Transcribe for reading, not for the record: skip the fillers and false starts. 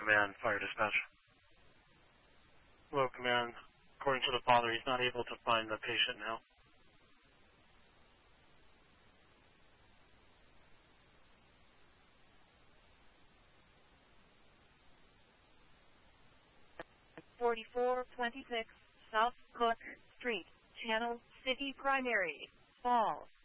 Command, Fire Dispatch. Hello, Command. According to the father, he's not able to find the patient now. (4426) South Cook Street, Channel City Primary, Falls.